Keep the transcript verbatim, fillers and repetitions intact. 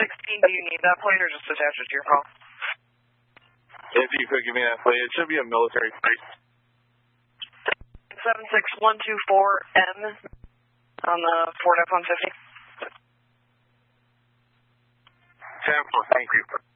sixteen, do you need that plate or just attach it to your call? If you could give me that plate, it should be a military plate. seven six one two four M on the Ford F one fifty. ten four, thank you.